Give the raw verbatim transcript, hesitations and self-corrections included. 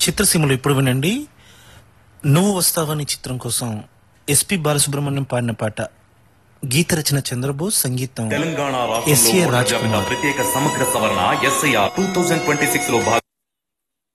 చిత్రసీమలో ఇప్పుడు వినండి. నువ్వు వస్తావని చిత్రం కోసం ఎస్పి బాలసుబ్రహ్మణ్యం పాడిన పాట. గీత రచన చంద్రబోస్, సంగీతం తెలంగాణ ఎస్ఏ రాజ్ రాష్ట్రంలో కుమార్. ప్రత్యేక సమగ్ర సవరణ SIR two thousand twenty six లో భాగంగా